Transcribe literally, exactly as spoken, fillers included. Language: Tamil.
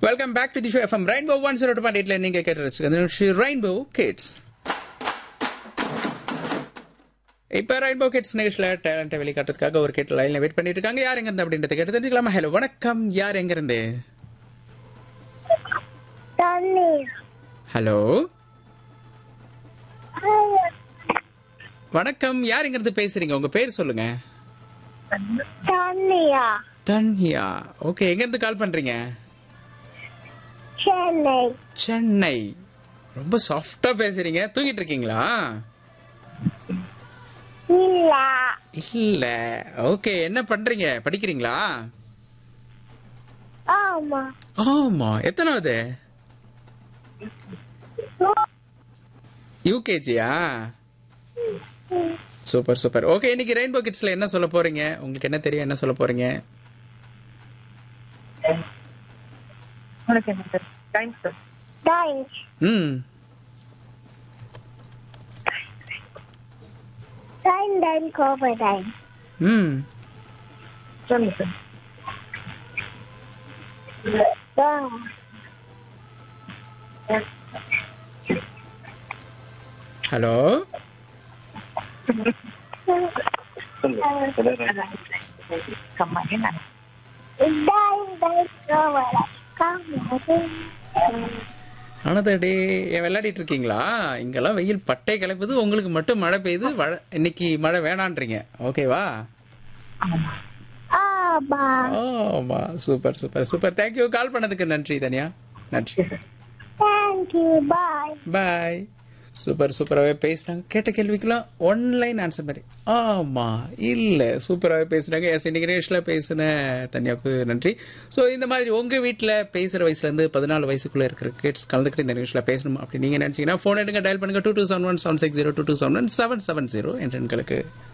Welcome back to the show FM rainbow one zero two point எயிட்ல நீங்க கேட்டு ரெயின்போ கிட்ஸ். இப்ப ரெயின்போ கிட்ஸ் நிகழ்ச்சியில டேலண்ட்டை வெளிக்காட்டுறதுக்காக ஒரு கிட் லைன்ல வெயிட் பண்ணிட்டு இருக்காங்க. யார் எங்க இருந்து அப்படின்றத கேட்டு தெரிஞ்சுக்கலாமா? ஹலோ வணக்கம், யார் எங்க இருந்து? ஹலோ வணக்கம், யார் எங்க இருந்து பேசுறீங்க? உங்க பேர் சொல்லுங்க. தன்யா. தன்யா. ஓகே, எங்க இருந்து கால் பண்றீங்க? சென்னை. சென்னை. ரொம்ப சாஃப்டா பேசுறீங்க. தூங்கிட்டு இருக்கீங்களா? இல்ல. இல்ல. ஓகே, என்ன பண்றீங்க? படிக்கிறீங்களா? ஆமா. ஆமா. எத்தனாவது? யூகேஜியா? Super super. ஓகே, இன்னைக்கு ரெயின்போ கிட்ஸ்ல என்ன சொல்ல போறீங்க? உங்களுக்கு என்ன தெரியும், என்ன சொல்ல போறீங்க? டைம்ஸ். ம் டைம் டைம் கோவர் டைம். ம் ஹலோ டைம் டைம் கோவர் ஆனதடே, விளையாடிட்டு இருக்கீங்களா? இங்கெல்லாம் வெயில் பட்டை கிளப்புது, உங்களுக்கு மட்டும் மழை பெய்யுது. வழ- இன்னைக்கு மழை வேணான்றீங்க. ஓகேவா? ஆமா. ஆமா. Super super super. தேங்க்யூ, கால் பண்ணதுக்கு நன்றி தனியா. நன்றி. தேங்க்யூ. பாய். பாய். சூப்பர் சூப்பராகவே பேசினாங்க. கேட்ட கேள்விக்கெல்லாம் ஒன்லைன் ஆன்சர் மாதிரி. ஆமா இல்ல, சூப்பராகவே பேசுனாங்க. எஸ், இன்னைக்கு நேஷில் பேசின தனியாவுக்கு நன்றி. ஸோ இந்த மாதிரி உங்க வீட்டில் பேசுகிற வயசுலேருந்து பதினாலு வயசுக்குள்ளே இருக்கிற கிட்ஸ் கலந்துக்கிட்டு இந்த நிகழ்ச்சியில் பேசணும் அப்படி நீங்கள் நினச்சிங்கன்னா ஃபோன் எடுங்க, டயல் பண்ணுங்க two two seven one seven six zero two two seven one seven seven zero என்ற எண்களுக்கு.